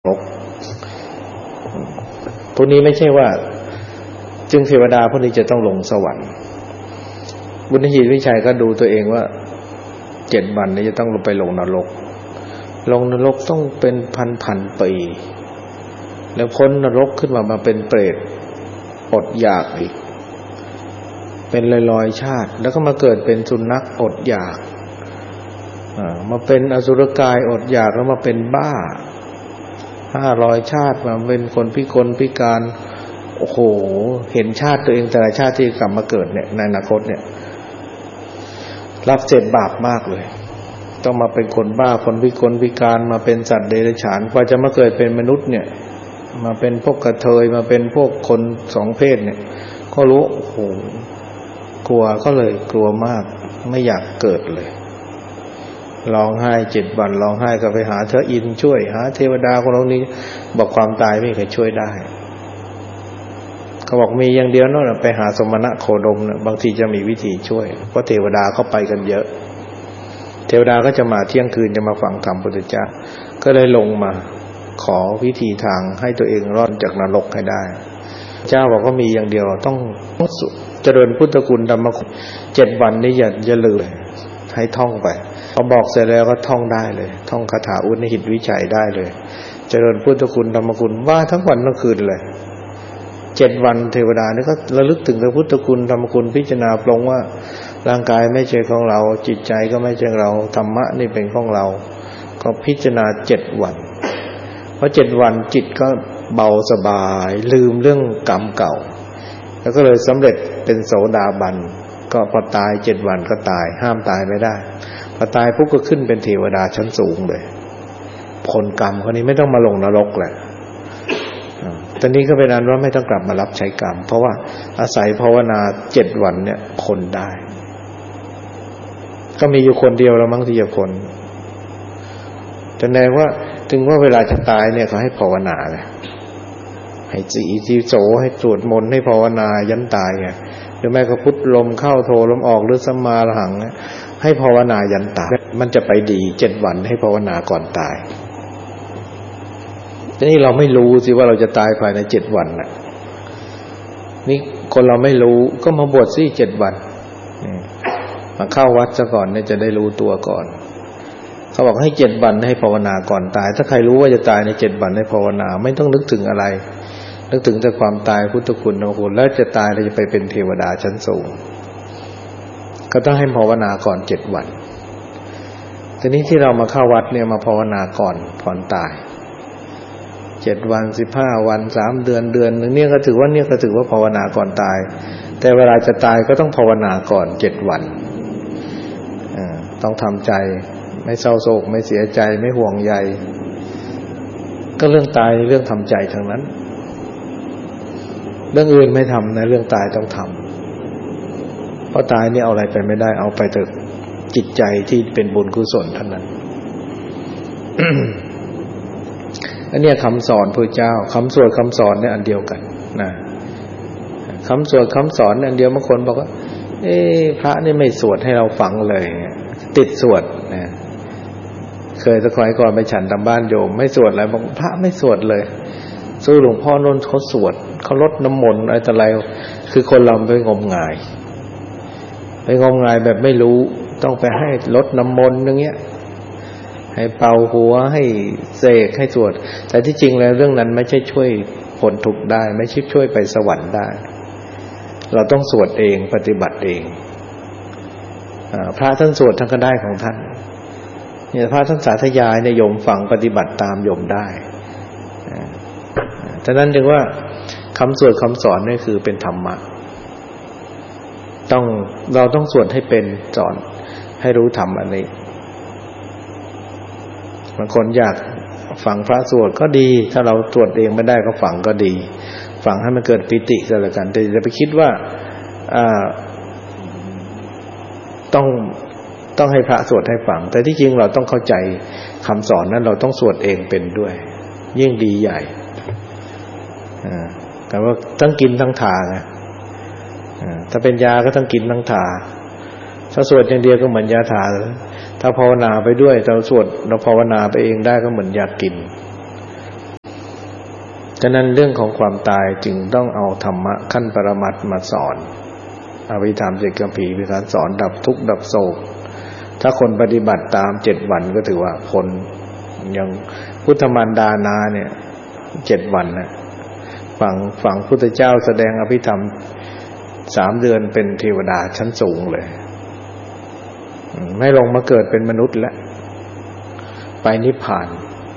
กพวกนี้ไม่ใช่ว่าจึงเทวดาพวกนี้จะต้องลงสวรรค์บุญหิตวิชัยก็ดูตัวเองว่า7 วันนี้จะต้องลงไปลงนรกต้องเป็นพันปีแล้วพ้นนรกขึ้นมาเป็นเปรตอดอยากอีกเป็นลอยๆชาติแล้วก็มาเกิดเป็นสุนัขอดอยากมาเป็นอสุรกายอดอยากแล้วมาเป็นบ้า500 ชาติมาเป็นคนพิกลพิการโอ้โหเห็นชาติตัวเองแต่ละชาติที่กลับมาเกิดเนี่ยในอนาคตเนี่ยรับเจ็บบาปมากเลยต้องมาเป็นคนบ้าคนพิกลพิการมาเป็นสัตว์เดรัจฉานกว่าจะมาเกิดเป็นมนุษย์เนี่ยมาเป็นพวกกระเทยมาเป็นพวกคน2 เพศเนี่ยก็รู้โอ้โหกลัวก็เลยกลัวมากไม่อยากเกิดเลยร้องไห้7 วันร้องไห้ก็ไปหาเทพอินช่วยหาเทวดาคนนี้บอกความตายไม่มีใครช่วยได้เขาบอกมีอย่างเดียวนั่นไปหาสมณะโคดมนะบางทีจะมีวิธีช่วยเพราะเทวดาเข้าไปกันเยอะเทวดาก็จะมาเที่ยงคืนจะมาฟังธรรมพุทธเจ้าก็เลยลงมาขอวิธีทางให้ตัวเองรอดจากนรกให้ได้เจ้าบอกว่ามีอย่างเดียวต้องเจริญพุทธคุณธรรมคุณ7 วันนี้อย่าลืมให้ท่องไปพอบอกเสร็จแล้วก็ท่องได้เลยท่องคาถาอุณหิตวิชัยได้เลยเจริญพุทธคุณธรรมคุณว่าทั้งวันทั้งคืนเลย7 วันเทวดานี่ก็ระลึกถึงพระพุทธคุณธรรมคุณพิจารณาปรงว่าร่างกายไม่ใช่ของเราจิตใจก็ไม่ใช่เราธรรมะนี่เป็นของเราก็พิจารณา7 วันเพราะ7 วันจิตก็เบาสบายลืมเรื่องกรรมเก่าแล้วก็เลยสำเร็จเป็นโสดาบันก็พอตาย7 วันก็ตายห้ามตายไม่ได้พอตายปุ๊บก็ขึ้นเป็นเทวดาชั้นสูงเลยผลกรรมคนนี้ไม่ต้องมาลงนรกแหละตอนนี้ก็เป็นอันว่าไม่ต้องกลับมารับใช้กรรมเพราะว่าอาศัยภาวนา7 วันเนี่ยพ้นได้ก็มีอยู่คนเดียวแล้วมั้งที่จะพ้นแสดงว่าถึงว่าเวลาจะตายเนี่ยเขาให้ภาวนาเลยให้จีโสให้สวดมนต์ให้ภาวนายันตายไงหรือแม้ก็พุทธลมเข้าโทลมออกหรือสัมมาอรหังให้ภาวนายันตายมันจะไปดี7 วันให้ภาวนาก่อนตายทีนี้เราไม่รู้สิว่าเราจะตายภายใน7 วันน่ะนี่คนเราไม่รู้ก็มาบวชสิ7 วันมาเข้าวัดซะก่อนเนี่ยจะได้รู้ตัวก่อนเขาบอกให้7 วันให้ภาวนาก่อนตายถ้าใครรู้ว่าจะตายใน7 วันให้ภาวนาไม่ต้องนึกถึงอะไรนึกถึงแต่ความตายพุทธคุณโอ้โหแล้วจะตายเราจะไปเป็นเทวดาชั้นสูงก็ต้องให้ภาวนาก่อน7 วันทีนี้ที่เรามาเข้าวัดเนี่ยมาภาวนาก่อนตาย7 วัน15 วัน3 เดือนนึงเนี่ยก็ถือว่าภาวนาก่อนตายแต่เวลาจะตายก็ต้องภาวนาก่อน7 วันต้องทำใจไม่เศร้าโศกไม่เสียใจไม่ห่วงใยก็เรื่องตายเรื่องทำใจทั้งนั้นเรื่องอื่นไม่ทำนะเรื่องตายต้องทำเพราะตายนี่เอาอะไรไปไม่ได้เอาไปแต่จิตใจที่เป็นบุญกุศลเท่านั้น อันนี้คำสอนพระเจ้าคำสวดคำสอนเนี่ยอันเดียวกันนะคำสวดคำสอนอันเดียวบางคนบอกว่าพระนี่ไม่สวดให้เราฟังเลยติดสวดนะเคยสักครั้งก่อนไปฉันตามบ้านโยมไม่สวดอะไรบอกพระไม่สวดเลยสู้หลวงพ่อนนท์เขาสวดเขาลดน้ำมนต์อะไรต่ออะไรคือคนเราไปงมงายแบบไม่รู้ต้องไปให้ลดน้ำมนต์อย่างเงี้ยให้เป่าหัวให้เสกให้สวดแต่ที่จริงแล้วเรื่องนั้นไม่ใช่ช่วยพ้นทุกข์ได้ไม่ใช่ช่วยไปสวรรค์ได้เราต้องสวดเองปฏิบัติเองพระท่านสวดท่านก็ได้ของท่านเนี่ยพระท่านสาธยายเนี่ยโยมฟังปฏิบัติตามโยมได้ฉะนั้นจึงว่าคำสวดคำสอนนี่คือเป็นธรรมะเราต้องสวดให้เป็นสอนให้รู้ธรรมอันนี้บางคนอยากฟังพระสวดก็ดีถ้าเราสวดเองไม่ได้ก็ฟังก็ดีฟังให้มันเกิดปิติก็แล้วกันแต่อย่าไปคิดว่าต้องให้พระสวดให้ฟังแต่ที่จริงเราต้องเข้าใจคำสอนนั้นเราต้องสวดเองเป็นด้วยยิ่งดีใหญ่แต่ว่าทั้งกินทั้งทาไงถ้าเป็นยาก็ต้องกินทั้งทาถ้าสวดอย่างเดียวก็เหมือนยาทาถ้าภาวนาไปด้วยเราสวดเราภาวนาไปเองได้ก็เหมือนยากินฉะนั้นเรื่องของความตายจึงต้องเอาธรรมะขั้นปรมัตถ์มาสอนอภิธรรม7 คัมภีร์เป็นการสอนดับทุกข์ดับโศกถ้าคนปฏิบัติตาม7 วันก็ถือว่าพ้นอย่างพุทธมารดานาเนี่ย7 วันนะฝั่งพุทธเจ้าแสดงอภิธรรม3 เดือนเป็นเทวดาชั้นสูงเลยไม่ลงมาเกิดเป็นมนุษย์แล้วไปนิพพาน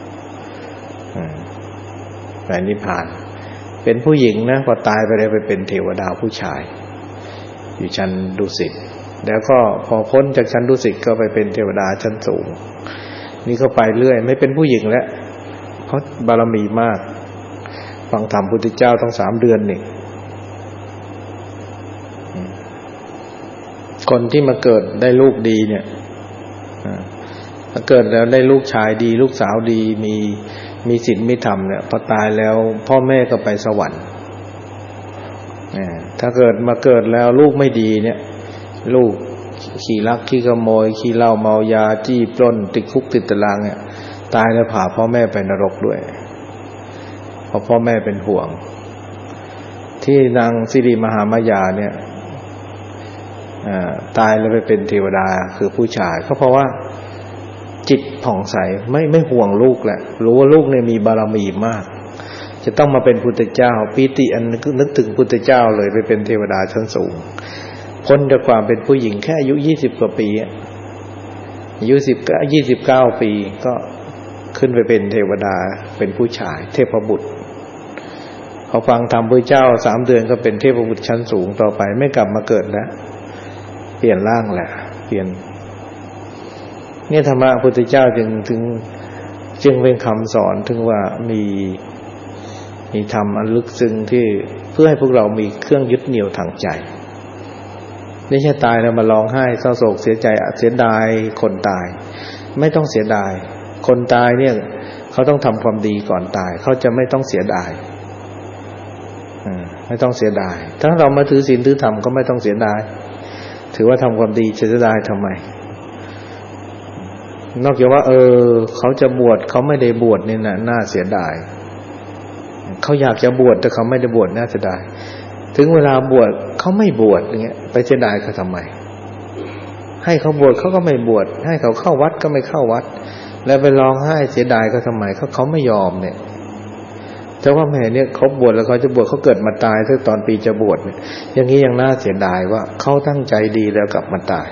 ไปนิพพานเป็นผู้หญิงนะพอตายไปเลยไปเป็นเทวดาผู้ชายอยู่ชั้นดุสิตแล้วก็พอพ้นจากชั้นดุสิตก็ไปเป็นเทวดาชั้นสูงนี่ก็ไปเรื่อยไม่เป็นผู้หญิงแล้วเพราะบารมีมากฟังธรรมพุทธเจ้าต้อง3 เดือนนี่คนที่มาเกิดได้ลูกดีเนี่ยมาเกิดแล้วได้ลูกชายดีลูกสาวดีมีศีลมีธรรมเนี่ยพอตายแล้วพ่อแม่ก็ไปสวรรค์ถ้าเกิดมาเกิดแล้วลูกไม่ดีเนี่ยลูกขี้ลักขี้ขโมยขี้เหล้าเมายาจี้ปล้นติดคุกติดตารางเนี่ยตายแล้วพาพ่อแม่ไปนรกด้วยเพราะพ่อแม่เป็นห่วงที่นางสิริมหามายาเนี่ยตายแล้วไปเป็นเทวดาคือผู้ชายเพราะว่าจิตผ่องใสไม่ห่วงลูกแหละรู้ว่าลูกเนี่ยมีบารมีมากจะต้องมาเป็นพุทธเจ้าปีติอันนึกถึงพุทธเจ้าเลยไปเป็นเทวดาชั้นสูงพ้นจากความเป็นผู้หญิงแค่อายุ20 กว่าปีอายุ29 ปีก็ขึ้นไปเป็นเทวดาเป็นผู้ชายเทพบุตรพอฟังธรรมพระเจ้า3 เดือนก็เป็นเทพบุตรชั้นสูงต่อไปไม่กลับมาเกิดแล้วเปลี่ยนร่างแหละเปลี่ยนเนี่ยธรรมะพุทธเจ้าจึงเป็นคำสอนถึงว่ามีธรรมอันลึกซึ้งที่เพื่อให้พวกเรามีเครื่องยึดเหนี่ยวทางใจไม่ใช่ตายแล้วมาร้องไห้เศร้าโศกเสียใจเสียดายคนตายไม่ต้องเสียดายคนตายเนี่ยเขาต้องทำความดีก่อนตายเขาจะไม่ต้องเสียดายไม่ต้องเสียดายถ้าเรามาถือศีลถือธรรมก็ไม่ต้องเสียดายถือว่าทำความดีจะเสียดายทำไมนอกจากว่าเขาจะบวชเขาไม่ได้บวชนี่นะน่าเสียดายเขาอยากจะบวชแต่เขาไม่ได้บวชน่าเสียดายถึงเวลาบวชเขาไม่บวชอย่างเงี้ยไปเสียดายเขาทำไมให้เขาบวชเขาก็ไม่บวชให้เขาเข้าวัดก็ไม่เข้าวัดแล้วไปร้องไห้เสียดายเขาทำไมเขาไม่ยอมเนี่ยแต่ว่าแม่เนี่ยเขาบวชแล้วเขาจะบวชเขาเกิดมาตายตอนปีจะบวชเนี่ยอย่างนี้ยังน่าเสียดายว่าเขาตั้งใจดีแล้วกลับมาตาย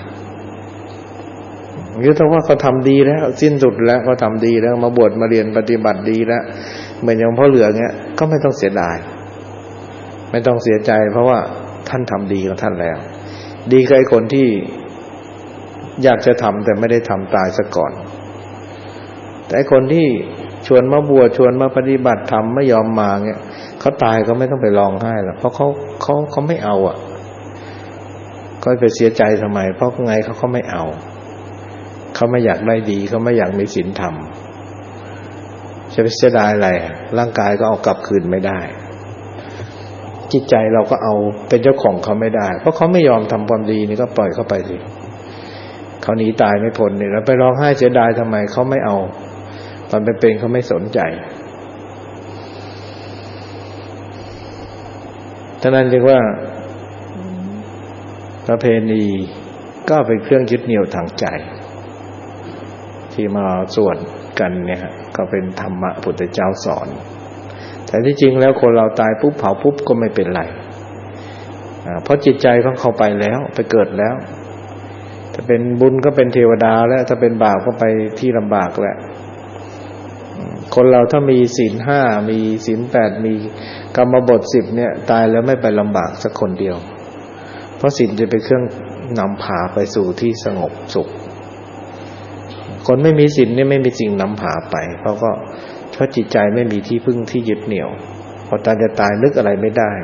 หรือถ้าว่าเขาทำดีแล้วสิ้นสุดแล้วเขาทำดีแล้วมาบวชมาเรียนปฏิบัติดีแล้วเหมือนอย่างพ่อเหลือเงี้ยก็ไม่ต้องเสียดายไม่ต้องเสียใจเพราะว่าท่านทำดีของท่านแล้วดีกับไอ้คนที่อยากจะทำแต่ไม่ได้ทำตายซะก่อนแต่ไอ้คนที่ชวนมาบวชชวนมาปฏิบัติธรรมไม่ยอมมาเงี้ยเขาตายก็ไม่ต้องไปร้องไห้หรอกเพราะเขาไม่เอาอ่ะก็ไปเสียใจทำไมเพราะไงเขาไม่เอาเขาไม่อยากได้ดีเขาไม่อยากมีศีลธรรมจะไปเสียดายอะไรร่างกายก็เอากลับคืนไม่ได้จิตใจเราก็เอาเป็นเจ้าของเขาไม่ได้เพราะเขาไม่ยอมทำความดีนี่ก็ปล่อยเขาไปสิเขาหนีตายไม่พ้นนี่แล้วไปร้องไห้เสียดายทำไมเขาไม่เอาตอนเป็นเขาไม่สนใจฉะนั้นเรียกว่าประเพณีก็เป็นเครื่องยึดเหนี่ยวทางใจที่มาสวดกันเนี่ยก็เป็นธรรมะพุทธเจ้าสอนแต่ที่จริงแล้วคนเราตายปุ๊บเผาปุ๊บก็ไม่เป็นไรเพราะจิตใจของเขาไปแล้วไปเกิดแล้วถ้าเป็นบุญก็เป็นเทวดาแล้วถ้าเป็นบาปก็ไปที่ลำบากแล้วคนเราถ้ามีศีล5มีศีล8มีกรรมบท10เนี่ยตายแล้วไม่ไปลำบากสักคนเดียวเพราะศีลจะเป็นเครื่องนำพาไปสู่ที่สงบสุขคนไม่มีศีลเนี่ยไม่มีสิ่งนำพาไปเพราะจิตใจไม่มีที่พึ่งที่ยึดเหนี่ยวพอตายจะตายนึกอะไรไม่ได้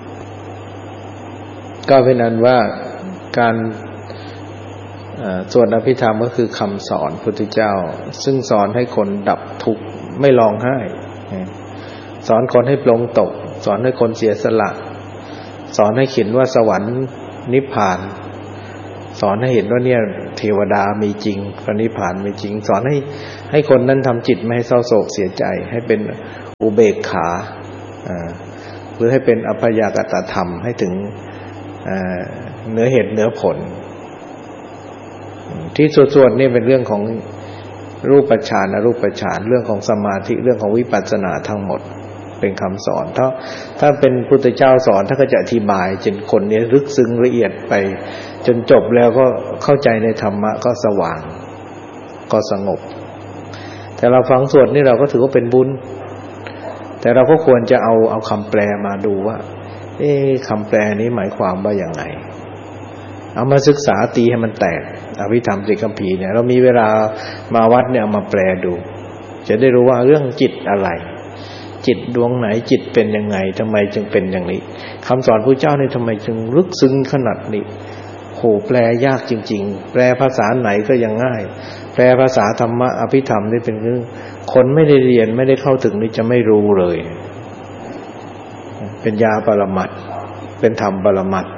ก็เป็นนั้นว่าการสวดอภิธรรมก็คือคำสอนพุทธเจ้าซึ่งสอนให้คนดับทุกข์ไม่ร้องไห้สอนคนให้ปลงตกสอนให้คนเสียสละสอนให้เห็นว่าสวรรค์นิพพานสอนให้เห็นว่าเนี่ยเทวดามีจริงพระนิพพานมีจริงสอนให้คนนั้นทำจิตไม่ให้เศร้าโศกเสียใจให้เป็นอุเบกขาหรือให้เป็นอัพพยากตธรรมให้ถึงเหนือเหตุเหนือผลที่ส่วนๆนี่เป็นเรื่องของรูปฌานอรูปฌานเรื่องของสมาธิเรื่องของวิปัสสนาทั้งหมดเป็นคำสอนถ้าเป็นพุทธเจ้าสอนท่านก็จะอธิบายจนคนนี้ลึกซึ้งละเอียดไปจนจบแล้วก็เข้าใจในธรรมะก็สว่างก็สงบแต่เราฟังสวดนี่เราก็ถือว่าเป็นบุญแต่เราก็ควรจะเอาคำแปลมาดูว่าคำแปลนี้หมายความว่าอย่างไงเอามาศึกษาตีให้มันแตกอภิธรรมสิกขัมภีร์เนี่ยเรามีเวลามาวัดเนี่ยเอามาแปลดูจะได้รู้ว่าเรื่องจิตอะไรจิตดวงไหนจิตเป็นยังไงทำไมจึงเป็นอย่างนี้คำสอนพระเจ้าเนี่ยทำไมจึงลึกซึ้งขนาดนี้โหแปลยากจริงๆแปลภาษาไหนก็ยังง่ายแปลภาษาธรรมะอภิธรรมนี่เป็นเรื่องคนไม่ได้เรียนไม่ได้เข้าถึงนี่จะไม่รู้เลยเป็นยาปรมัตถ์เป็นธรรมปรมัตถ์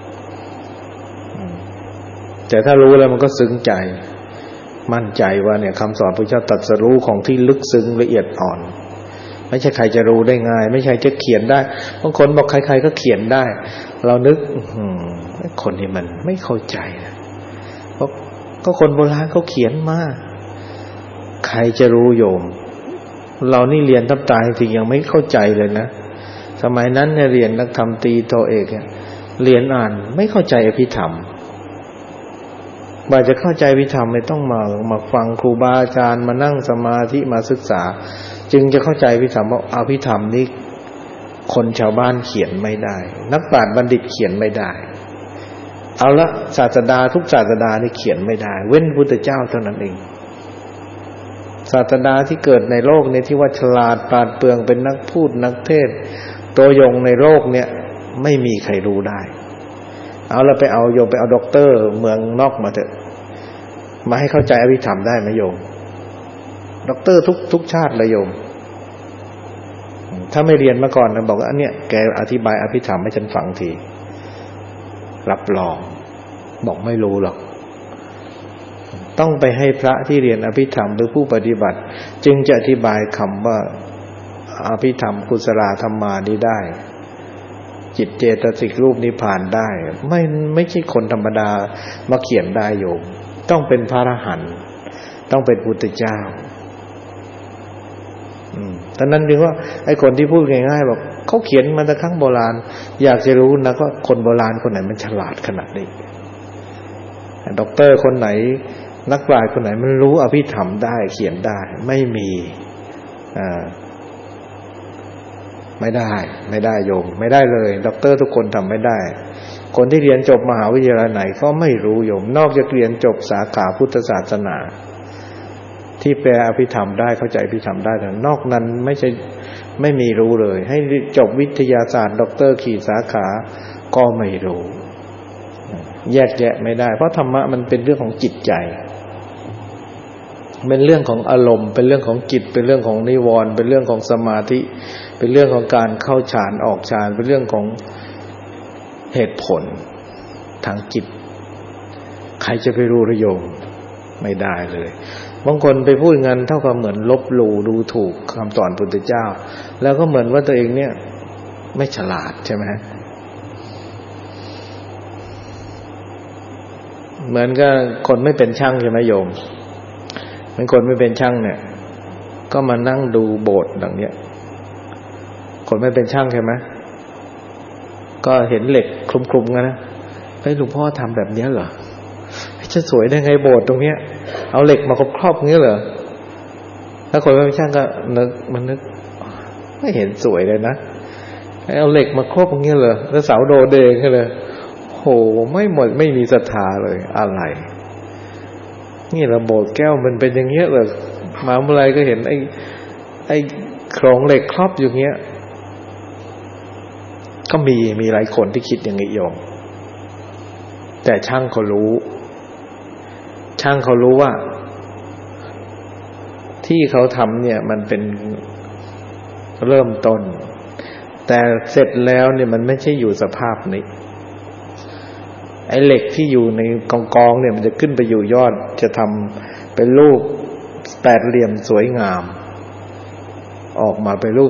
แต่ถ้ารู้แล้วมันก็ซึ้งใจมั่นใจว่าเนี่ยคำสอนพระเจ้าตรัสรู้ของที่ลึกซึ้งละเอียดอ่อนไม่ใช่ใครจะรู้ได้ง่ายไม่ใช่จะเขียนได้บางคนบอกใครๆก็เขียนได้เรานึกคนนี้มันไม่เข้าใจนะเพราะก็คนโบราณเขาเขียนมาใครจะรู้โยมเรานี่เรียนทับตายจริงยังไม่เข้าใจเลยนะสมัยนั้นเนี่ยเรียนนักธรรมตรีโทเอกเนี่ยเรียนอ่านไม่เข้าใจอภิธรรมว่าจะเข้าใจอภิธรรมไม่ต้องมาฟังครูบาอาจารย์มานั่งสมาธิมาศึกษาจึงจะเข้าใจอภิธรรมว่าอภิธรรมนี้คนชาวบ้านเขียนไม่ได้นักปราชญ์บัณฑิตเขียนไม่ได้เอาละศาสดาทุกศาสดานี่เขียนไม่ได้เว้นพุทธเจ้าเท่านั้นเองศาสดาที่เกิดในโลกนี้ที่ว่าฉลาดปราดเปรื่องเป็นนักพูดนักเทศน์ตัวยงในโลกเนี่ยไม่มีใครรู้ได้เอาละไปเอาโยมไปเอาด็อกเตอร์เมืองนอกมาเถอะมาให้เข้าใจอภิธรรมได้ไหมโยมด็อกเตอร์ทุกชาติเลยโยมถ้าไม่เรียนมาก่อนนะบอกว่าอันเนี้ยแกอธิบายอภิธรรมให้ฉันฟังทีรับรองบอกไม่รู้หรอกต้องไปให้พระที่เรียนอภิธรรมหรือผู้ปฏิบัติจึงจะอธิบายคำว่าอภิธรรมกุศลธรรมานี้ได้จิตเจตสิกรูปนิพพานได้ไม่ใช่คนธรรมดามาเขียนได้โยมต้องเป็นพระอรหันต์ต้องเป็นพุทธเจ้าดังนั้นจึงว่าไอ้คนที่พูดง่ายๆบอกเขาเขียนมาตั้งแต่ครั้งโบราณอยากจะรู้นะก็คนโบราณคนไหนมันฉลาดขนาดนี้ด็อกเตอร์คนไหนนักปราชญ์คนไหนมันรู้อภิธรรมได้เขียนได้ไม่มีไม่ได้โยมไม่ได้เลยด็อกเตอร์ทุกคนทำไม่ได้คนที่เรียนจบมหาวิทยาลัยไหนก็ไม่รู้โยมนอกจากเรียนจบสาขาพุทธศาสนาที่แปลอภิธรรมได้เข้าใจอภิธรรมได้แต่นอกนั้นไม่มีรู้เลยให้จบวิทยาศาสตร์ด็อกเตอร์ขีดสาขาก็ไม่รู้แยกแยะไม่ได้เพราะธรรมะมันเป็นเรื่องของจิตใจเป็นเรื่องของอารมณ์เป็นเรื่องของจิตเป็นเรื่องของนิวรณ์เป็นเรื่องของสมาธิเป็นเรื่องของการเข้าฌานออกฌานเป็นเรื่องของเหตุผลทางจิตใครจะไปรู้ระโยมไม่ได้เลยบางคนไปพูดงั้นเท่ากับเหมือนลบหลู่ดูถูกคำสอนพุทธเจ้าแล้วก็เหมือนว่าตัวเองเนี่ยไม่ฉลาดใช่ไหมเหมือนกับคนไม่เป็นช่างใช่ไหมโยมเป็นคนไม่เป็นช่างเนี่ยก็มานั่งดูโบสถ์ดังเนี้ยคนไม่เป็นช่างใช่ไหมก็เห็นเหล็กคลุมๆกันนะเฮ้ยหลวงพ่อทำแบบนี้เหรอจะสวยได้ไงโบสถ์ตรงเนี้ยเอาเหล็กมาครอบๆงี้เหรอถ้าคนไม่เป็นช่างก็นึกไม่เห็นสวยเลยนะเอาเหล็กมาครอบอย่างเงี้ยเหรอแล้วเสาโดเดงกันเลยโหไม่มีศรัทธาเลยอะไรนี่ระโบสถ์แก้วมันเป็นอย่างเงี้ยเหรอมาเมื่อไรก็เห็นไอ้โครงเหล็กครอบอยู่เงี้ยก็มีหลายคนที่คิดอย่างนี้โยมแต่ช่างเขารู้ว่าที่เขาทำเนี่ยมันเป็นเริ่มต้นแต่เสร็จแล้วเนี่ยมันไม่ใช่อยู่สภาพนี้ไอ้เหล็กที่อยู่ในกองเนี่ยมันจะขึ้นไปอยู่ยอดจะทำเป็นรูปแปดเหลี่ยมสวยงามออกมาเป็นรูป